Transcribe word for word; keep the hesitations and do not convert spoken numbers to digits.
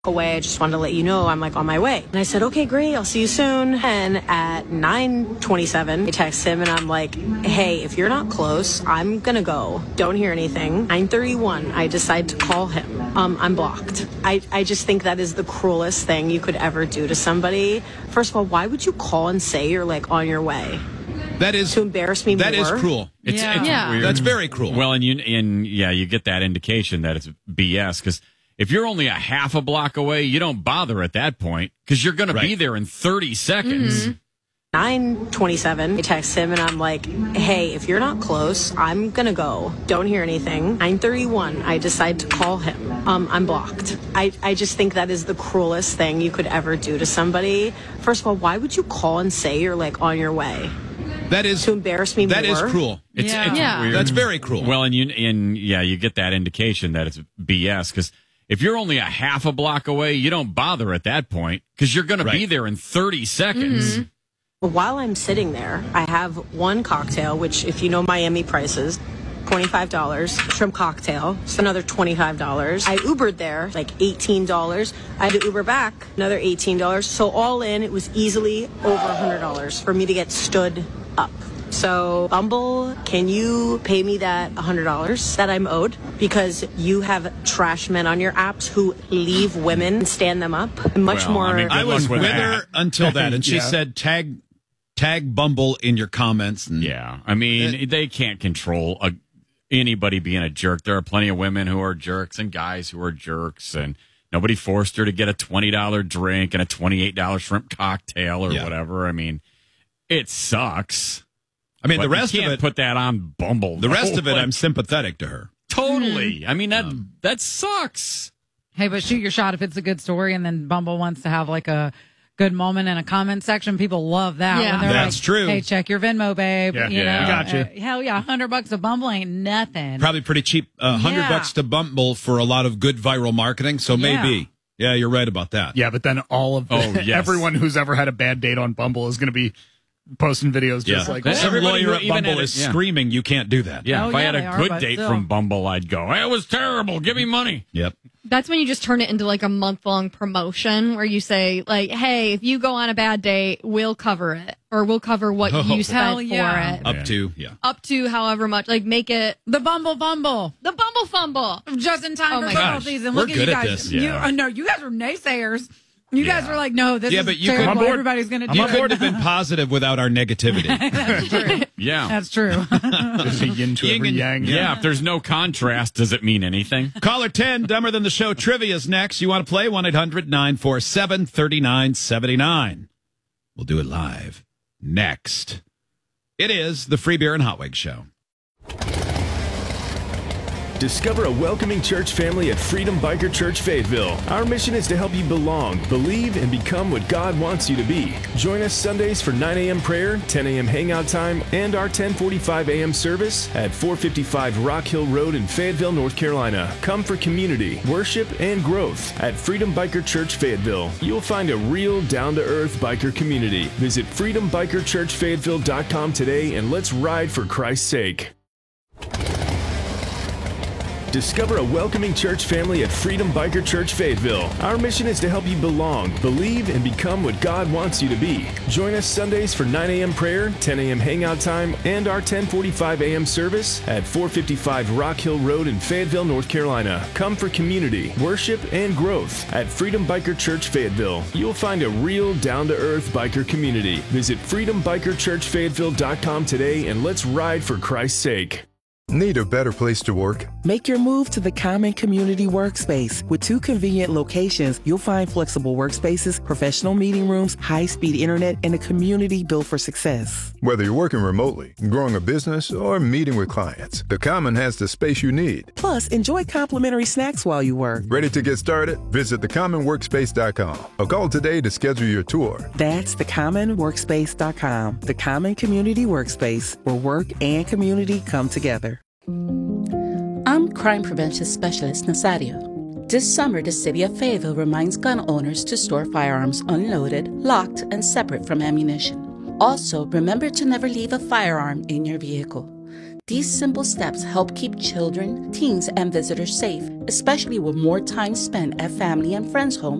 away. I just wanted to let you know I'm like on my way. And I said, okay, great. I'll see you soon. And at nine twenty-seven, I text him and I'm like, hey, if you're not close, I'm going to go. Don't hear anything. nine thirty-one, I decide to call him. Um, I'm blocked. I, I just think that is the cruelest thing you could ever do to somebody. First of all, why would you call and say you're like on your way? That is to embarrass me that more? That is cruel. It's, yeah. it's yeah. weird. That's very cruel. Well, and you and yeah, you get that indication that it's B S because if you're only a half a block away, you don't bother at that point because you're going to be there in thirty seconds. Mm-hmm. nine twenty-seven, I text him and I'm like, hey, if you're not close, I'm going to go. Don't hear anything. nine thirty-one, I decide to call him. Um, I'm blocked. I, I just think that is the cruelest thing you could ever do to somebody. First of all, why would you call and say you're like on your way? That is to embarrass me That more? is cruel. It's, Yeah. it's Yeah. weird. That's very cruel. Well, and you and yeah, you get that indication that it's B S because if you're only a half a block away, you don't bother at that point because you're going to be Right. there in thirty seconds. Mm-hmm. While I'm sitting there, I have one cocktail, which if you know Miami prices, twenty-five dollars. Shrimp cocktail, so another twenty-five dollars. I Ubered there, like eighteen dollars. I had to Uber back, another eighteen dollars. So all in, it was easily over one hundred dollars for me to get stood up. So, Bumble, can you pay me that one hundred dollars that I'm owed? Because you have trash men on your apps who leave women and stand them up. And much Well, more. I mean, good I was luck with with her that. until that, and she Yeah. said, "Tag, tag Bumble in your comments." And Yeah, I mean, they can't control a, anybody being a jerk. There are plenty of women who are jerks and guys who are jerks, and nobody forced her to get a twenty dollar drink and a twenty-eight dollar shrimp cocktail or Yeah. whatever. I mean, it sucks. I mean, But the rest you can't of it, put that on Bumble. the rest of it, Like, I'm sympathetic to her. totally. I mean, that that sucks. Hey, but shoot your shot if it's a good story, and then Bumble wants to have like a good moment in a comment section. People love that. Yeah. When they're That's like, true. Hey, check your Venmo, babe. Yeah. You Yeah. know, Gotcha. Uh, hell yeah, hundred bucks a Bumble ain't nothing. Probably pretty cheap. A hundred Yeah. bucks to Bumble for a lot of good viral marketing. So Yeah. maybe, yeah, you're right about that. Yeah, but then all of the, Oh, yes. everyone who's ever had a bad date on Bumble is going to be posting videos just Yeah. like That's that. Every Everybody lawyer who at even Bumble had is it- yeah. screaming, "You can't do that." Yeah, Oh, if I yeah, had they a are, good but date still. from Bumble, I'd go, it was terrible. Give me money. Yep. That's when you just turn it into like a month long promotion where you say like, hey, if you go on a bad date, we'll cover it or we'll cover what Oh. you spent Hell for yeah. it. Up Yeah. to yeah. Up to however much, like make it The Bumble Bumble. the Bumble Fumble. Just in time Oh for my football gosh. season. We're Look at good you at guys. this. You, Yeah. uh, no, you guys were naysayers. You guys Yeah. were like, no, this Yeah, is but you could- terrible. I'm bored. Everybody's going to I'm do You on it. couldn't have been positive without our negativity. That's true. Yeah. That's true. There's a yin to Yin every and- yang. yeah, if there's no contrast, does it mean anything? Caller ten, Dumber Than the Show Trivia's next. You want to play? one eight hundred nine four seven three nine seven nine. We'll do it live next. It is the Free Beer and Hot Wings Show. Discover a welcoming church family at Freedom Biker Church Fayetteville. Our mission is to help you belong, believe, and become what God wants you to be. Join us Sundays for nine a.m. prayer, ten a.m. hangout time, and our ten forty-five a.m. service at four fifty-five Rock Hill Road in Fayetteville, North Carolina. Come for community, worship, and growth at Freedom Biker Church Fayetteville. You'll find a real, down-to-earth biker community. Visit freedom biker church fayetteville dot com today and let's ride for Christ's sake. Discover a welcoming church family at Freedom Biker Church Fayetteville. Our mission is to help you belong, believe, and become what God wants you to be. Join us Sundays for nine a.m. prayer, ten a.m. hangout time, and our ten forty-five a.m. service at four fifty-five Rock Hill Road in Fayetteville, North Carolina. Come for community, worship, and growth at Freedom Biker Church Fayetteville. You'll find a real, down-to-earth biker community. Visit freedom biker church fayetteville dot com today and let's ride for Christ's sake. Need a better place to work? Make your move to the Common Community Workspace. With two convenient locations, you'll find flexible workspaces, professional meeting rooms, high-speed internet, and a community built for success. Whether you're working remotely, growing a business, or meeting with clients, the Common has the space you need. Plus, enjoy complimentary snacks while you work. Ready to get started? Visit the common workspace dot com or call today to schedule your tour. That's the common workspace dot com. The Common Community Workspace, where work and community come together. I'm Crime Prevention Specialist Nazario. This summer, the City of Fayetteville reminds gun owners to store firearms unloaded, locked, and separate from ammunition. Also, remember to never leave a firearm in your vehicle. These simple steps help keep children, teens, and visitors safe, especially with more time spent at family and friends' homes